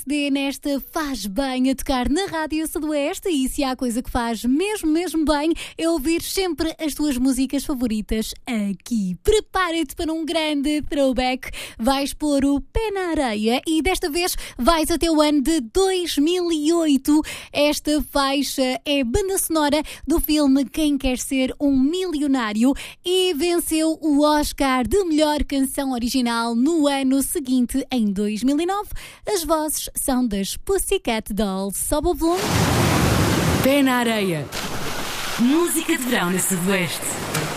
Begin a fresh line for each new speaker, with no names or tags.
PSD nesta Faz Bem a tocar na Rádio Sudoeste, e se há coisa que faz mesmo bem é ouvir sempre as tuas músicas favoritas aqui. Prepara-te para um grande throwback, vais pôr o pé na areia e desta vez vais até o ano de 2008. Esta faixa é banda sonora do filme Quem Quer Ser um Milionário e venceu o Oscar de melhor canção original no ano seguinte, em 2009. As vozes são das Pussycat Dolls. Sobe o volume.
Pé na areia. Música de verão na Sudoeste.